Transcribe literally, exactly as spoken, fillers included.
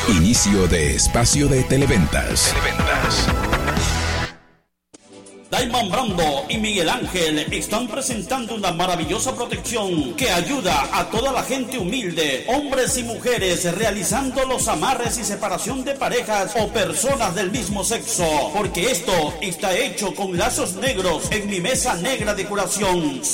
Inicio de espacio de Televentas. Televentas. Diamond Brando y Miguel Ángel están presentando una maravillosa protección que ayuda a toda la gente humilde, hombres y mujeres, realizando los amarres y separación de parejas o personas del mismo sexo, porque esto está hecho con lazos negros en mi mesa negra de curación.